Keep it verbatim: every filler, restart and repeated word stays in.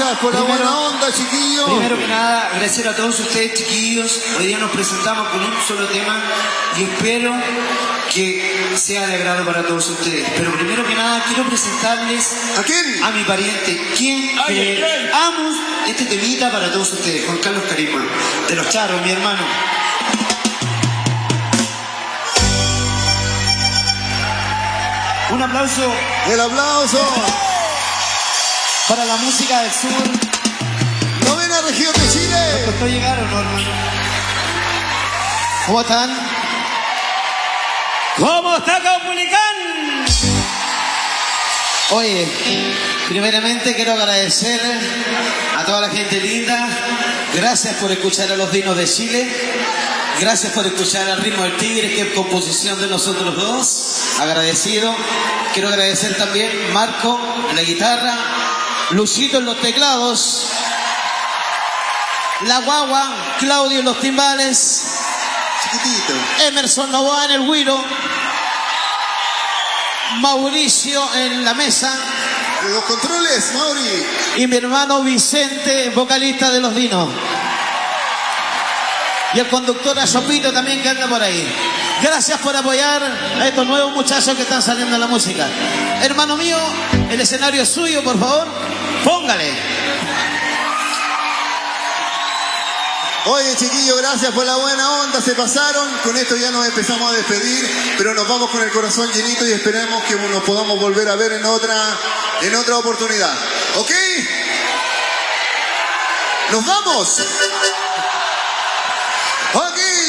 gracias por la Primero- buena onda, chiquillos. Primero que nada, agradecer a todos ustedes, chiquillos. Hoy día nos presentamos con un solo tema y espero que sea de agrado para todos ustedes. Pero primero que nada, quiero presentarles ¿A quién? a mi pariente, quien eh, amo este temita para todos ustedes, Juan Carlos Carisma, de los Charros, mi hermano. Un aplauso El aplauso. para la música del sur. Novena región de Chile. ¿Costó llegar o no, hermano? ¿Cómo están? ¿Cómo está Caupolicán? Oye, primeramente quiero agradecer a toda la gente linda. Gracias por escuchar a los Dinos de Chile. Gracias por escuchar al Ritmo del Tigre, que es composición de nosotros dos. Agradecido. Quiero agradecer también Marco en la guitarra, Luchito en los teclados, La Guagua, Claudio en los timbales, Chiquitito. Emerson Novoa en el güiro, Mauricio en la mesa De los controles, Mauri. y mi hermano Vicente, vocalista de Los Dinos. Y el conductor Achopito también, que anda por ahí. Gracias por apoyar a estos nuevos muchachos que están saliendo en la música. Hermano mío, el escenario es suyo, por favor. Póngale. Oye, chiquillos, gracias por la buena onda, se pasaron. Con esto ya nos empezamos a despedir, pero nos vamos con el corazón llenito y esperemos que nos podamos volver a ver en otra, en otra oportunidad. ¿Ok? ¡Nos vamos! ¡Ok!